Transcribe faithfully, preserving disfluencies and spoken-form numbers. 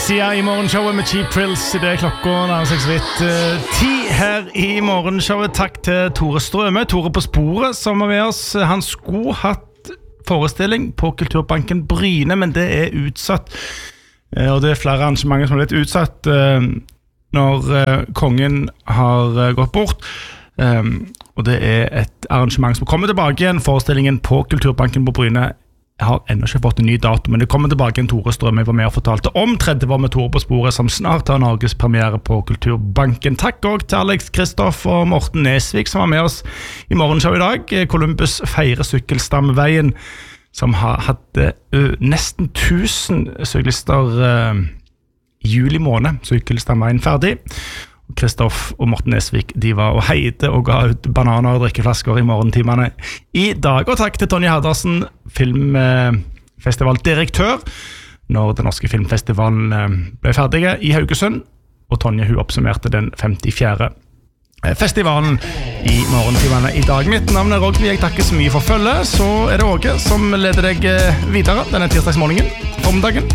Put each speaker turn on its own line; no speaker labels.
Sia I morgenshowet med Cheap Thrills. I det klokka nærmere seg så vidt uh, ti her I morgenshowet. Takk til Tore Strøme, Tore på sporet, som er med oss. Han skulle hatt forestilling på Kulturbanken Bryne, men det er utsatt. Uh, og det er flere arrangementer som er litt utsatt uh, når uh, kongen har uh, gått bort. Um, og det er et arrangement som kommer tilbake igjen. Forestillingen på Kulturbanken på Bryne Jeg har ennå ikke fått en ny dato, men det kommer tilbake en Tore Strømme Jeg var med og fortalte om tredje år med Tore på sporet, som snart har Norges premiere på Kulturbanken. Takk også til Alex Kristoff og Morten Nesvik, som var med oss I morgenshow I dag. Columbus feirer sykkelstamveien, som har hatt uh, nesten tusen syklister uh, I juli måned, sykkelstamveien ferdig. Kristoff og Morten Nesvik, de var og heide og ga ut bananer og drikkeflasker I morgentimene I dag. Og takk til Tonje Herdersen, filmfestivaldirektør, når den norske filmfestivalen ble ferdige I Haugesund. Og Tonje, hun oppsummerte den femtifjerde festivalen I morgentimene I dag. Mitt navn er Rogvi, jeg takker så mye for følge. Så er det Åge som leder deg videre denne tirsdagsmorgenen, formiddagen.